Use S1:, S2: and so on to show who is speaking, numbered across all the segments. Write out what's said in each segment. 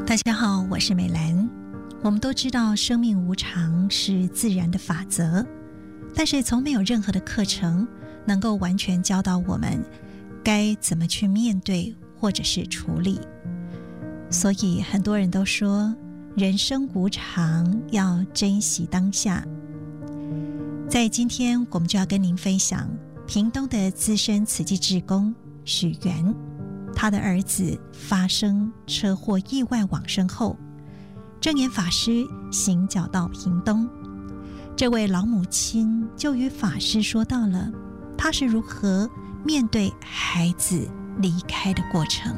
S1: 大家好，我是美兰。我们都知道生命无常是自然的法则，但是从没有任何的课程能够完全教导我们该怎么去面对或者是处理。所以很多人都说人生无常，要珍惜当下。在今天我们就要跟您分享屏东的资深慈济志工许元，他的儿子发生车祸意外往生后，正言法师行脚到屏东，这位老母亲就与法师说到了他是如何面对孩子离开的过程。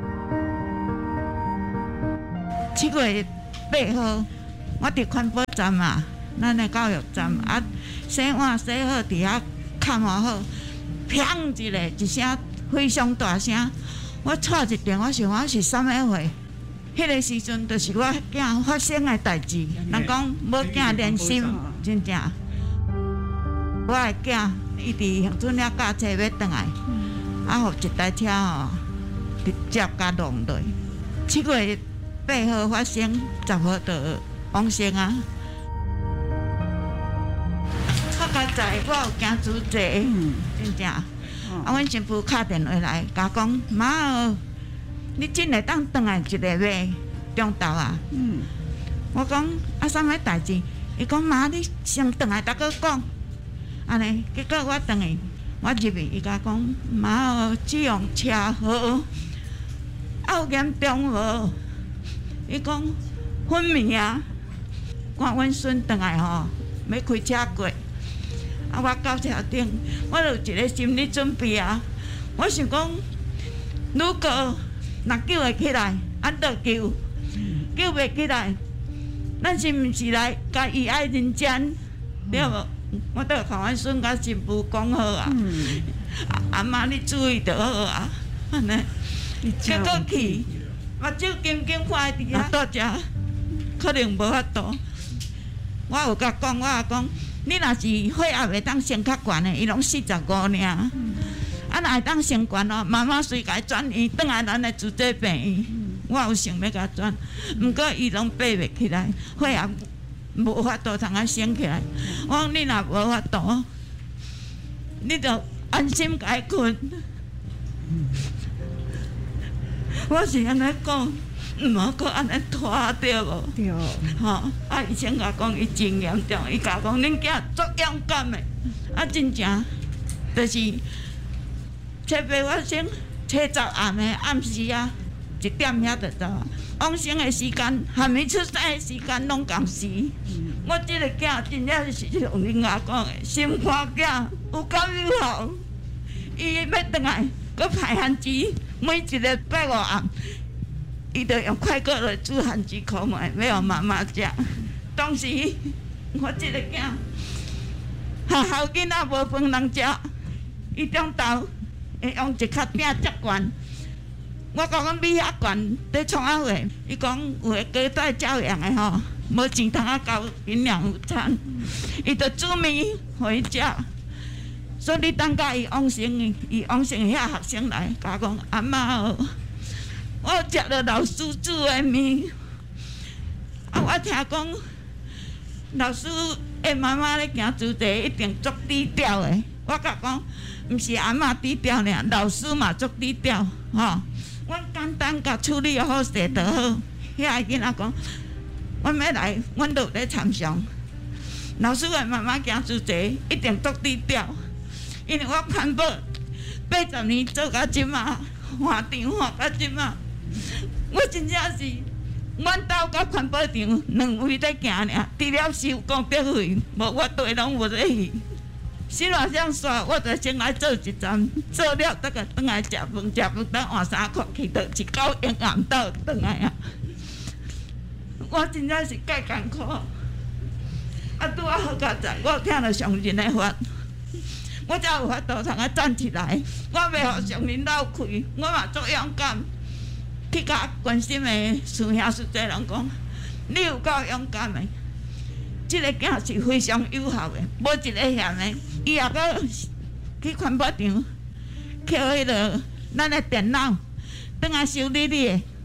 S2: 7月8号，我伫环保站嘛，咱的教育站啊，洗碗洗好，伫遐看完好，砰一声非常大声，我踹一电，我想我是啥物货？迄个时阵就是我囝发生的代志。人讲无囝连心，真正。我的囝伊伫乡村了驾车要转来，啊，互一台车吼直接甲撞落。7月8号发生，10号就往生啊！我较早我有惊主坐，真正。啊，阮媳妇敲电话来，甲我讲妈，你真会当转来一个月中昼啊？我讲啊，啥物代志？伊讲妈，你先转来，再搁讲。安尼，结果我转去，我入去，伊甲我讲妈，这样车祸，啊有严重无？伊讲昏迷啊！看阮孙转来吼，要开车过。啊！我到车顶，我就有一个心理准备啊。我想讲，如果若救会起来，咱就救；救袂起来，咱是毋是来甲伊爱人间？对无？我都甲阮孙甲媳妇讲好啊。阿妈，你注意就好啊。安尼，结果去，目睭金金看伫遐倒遮，可能无法度。我有甲讲，我也讲。你若是血压会当升较悬的，伊拢45尔。啊，若会当升悬哦，妈妈随甲伊转移转来咱的主治病院。我有想要甲转，毋过伊拢爬袂起来，血压无法度通啊升起来。我讲你若无法度，你就安心甲伊困。我是安尼讲。毋好搁安尼拖对无？对。吼，啊！医生甲讲伊真严重，伊甲讲恁囝足勇敢的，啊，真正就是7月发生7暗的暗时啊，1点遐就走啊。往生的时间，还没出生的时间拢共时。我即个囝真正是像恁阿讲的，心肝囝有够有效。伊要转来，搁排番薯，每一个拜5暗。伊就用快过来煮番薯烤糜，要互妈妈食。当时我即个囝，学校囡仔无饭通食，伊中昼会用一脚饼接悬。我讲米遐悬，在创啥货？伊讲有个隔代教养的吼，无钱通啊交营养午餐，伊就煮面互伊食。所以你等甲伊往生，伊往生遐学生来，甲我讲阿妈哦。我食了老师煮的面，啊！我听讲老师的妈妈咧行主题一定足低调的。我甲讲，毋是阿嬷低调呢，老师嘛足低调，吼。我简单甲处理好势就好。遐个囡仔讲，阮要来，阮都有咧参详。老师的妈妈行主题一定足低调，因为我环保80年做到即马，换场换到即马。我真正是，阮兜甲环保场2位在行尔，除了收公德费，无我对拢无咧去。新华乡煞，我就先来做一站，做了再个转来食饭，食饭等换衫裤去，就1、9点暗倒转来啊！我真正是介艰苦，啊，拄啊好佳哉，我听到上人的法，我才有法度通啊站起来。我袂互上人闹开，我嘛足勇敢。去甲关心的师兄师姐人讲，你有够勇敢的，这个囝是非常有效的，无一个嫌的。伊也搁去环保场，捡迄个咱的电脑，转来修理你的。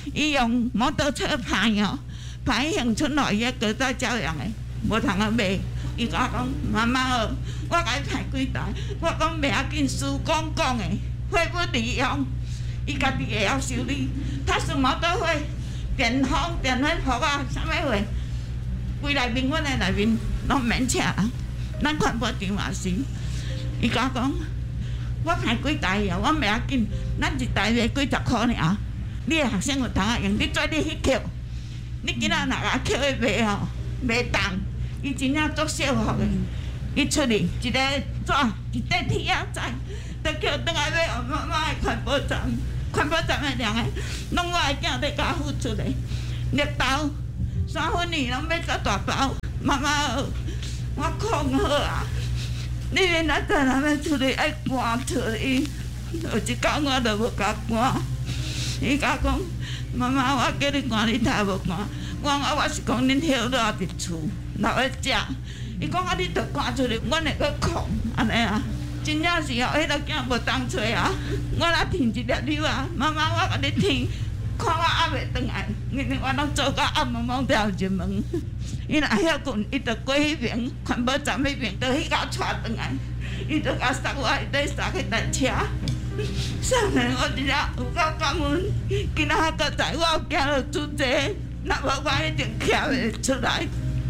S2: 伊用摩托车拍哦，拍乡村咯，伊个高在照样的，无通啊卖。伊甲我讲，妈妈哦，我甲伊拍几台，我讲袂要紧，事讲讲的，货不利用，伊家己会晓修理。他是摩托货、电风、电火铺啊，啥物货，规内面阮的内面拢免请人，咱环保场嘛是。伊甲我讲，我拍几台哦，我袂要紧，咱一台卖几十箍尔。你的学生有通啊用，你做你去捡，你今仔若甲捡去卖吼，卖重。伊真正足少福的，伊出去一个纸，一块铁仔载，就叫倒来买妈妈的环保站，环保站的人个，拢我的囝在甲付出的。绿豆、山粉米拢要遮大包，妈妈我控好啊！你明仔载若要出去爱赶出去，有一天我就无甲赶。伊甲讲，妈妈我叫你赶，你太无赶。我是讲恁休热伫厝。留咧食，伊讲啊，你着赶出去，阮会阁控安尼啊，真正是哦，迄个囝无当找啊，我若添一粒瘤啊，妈妈我甲你添，看我还袂转来，我拢做到暗蒙蒙才有入门。伊若遐困，伊着过迄边环保站迄边，着迄甲带转来，伊着甲送我，伊得送去台车。送来我真正有够感恩，今仔还阁知我有行到主这，若无我一定徛袂出来。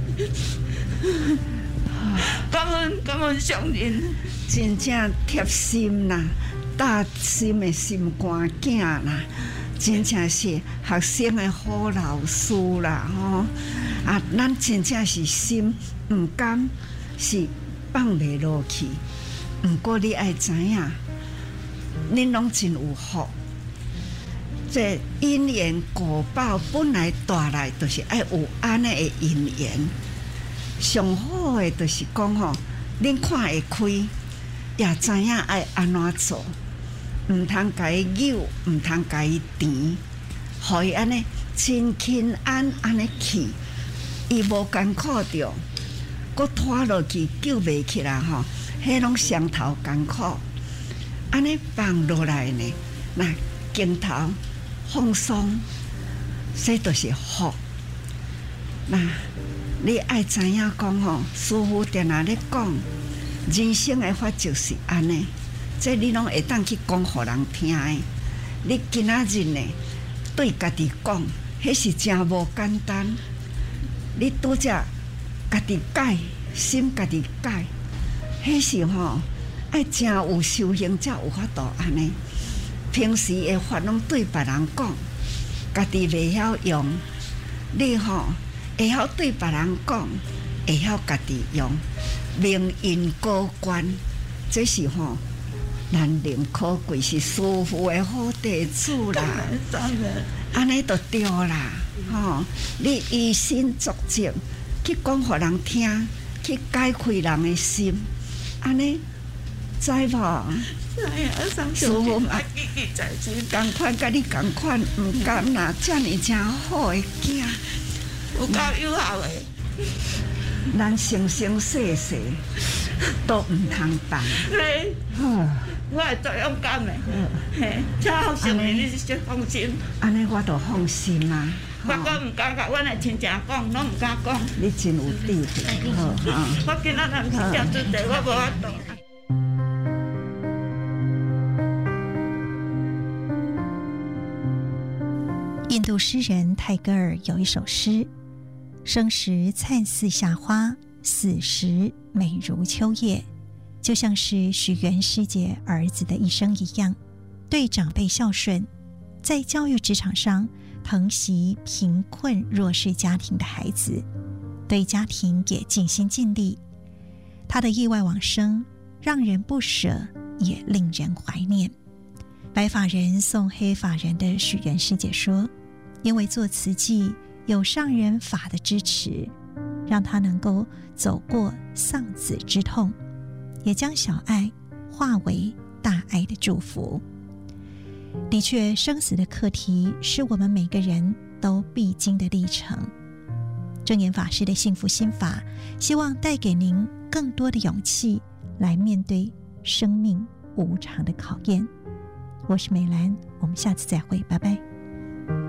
S2: 感恩上人，
S3: 真正贴心啦，大心的心肝囝啦，真正是学生的好老师啦吼。啊，咱真正是心唔甘，是放袂落去。不过你爱知影，恁拢真有福。这因缘果报本来带来就是爱有安尼的因缘。上好的就是讲吼，恁看会开，也知影爱安怎做，唔通甲伊扭，唔通甲伊甜，互伊安尼真轻安安尼去，伊无艰苦着，搁拖落去救袂起来吼，迄拢伤头艰苦，安尼放落来呢，那镜头放松，这就是福，那。你爱知影讲吼，师父定定咧讲，人生的法就是安尼，这你拢会当去讲互人听的。你今仔日呢，对家己讲，迄是真无简单。你拄则家己改，心家己改，迄是吼爱真有修行才有法度安尼。平时的法拢对别人讲，家己袂晓用，你吼。会晓对别人讲，会晓家己用，明因果观，这是吼难能可贵，是师父的好弟子啦。安尼就对啦，吼！你以身作则，去讲互人听，去解开人的心，安尼知无？师父嘛，共款甲你共款，毋甘啦，遮尔真好的囝。
S2: 有够有效的，
S3: 咱生生世世都唔通放。
S2: 我会做勇敢的，嘿，请好上面你就放心。
S3: 安尼我就放心啊。
S2: 我讲唔敢甲阮的亲戚讲，拢唔敢讲。
S3: 你真有智慧，好哈。
S2: 我今仔日去讲出地，我无法度。
S1: 印度诗人泰戈尔有一首诗：生时灿似夏花，死时美如秋叶，就像是许愿师姐儿子的一生一样，对长辈孝顺，在教育职场上疼惜贫困弱势家庭的孩子，对家庭也尽心尽力。他的意外往生让人不舍，也令人怀念。白发人送黑发人的许愿师姐说，因为做慈济有上人法的支持，让他能够走过丧子之痛，也将小爱化为大爱的祝福。的确，生死的课题是我们每个人都必经的历程。证严法师的幸福心法，希望带给您更多的勇气来面对生命无常的考验。我是美兰，我们下次再会，拜拜。